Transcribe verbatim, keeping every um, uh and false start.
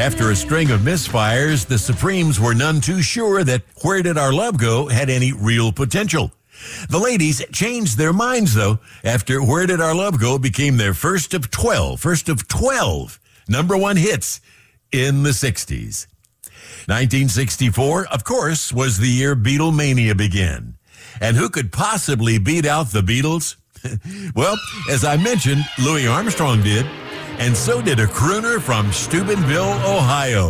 After a string of misfires, the Supremes were none too sure that Where Did Our Love Go had any real potential. The ladies changed their minds, though, after Where Did Our Love Go became their first of twelve, first of twelve number one hits in the sixties. nineteen sixty-four, of course, was the year Beatlemania began. And who could possibly beat out the Beatles? Well, as I mentioned, Louis Armstrong did, and so did a crooner from Steubenville, Ohio.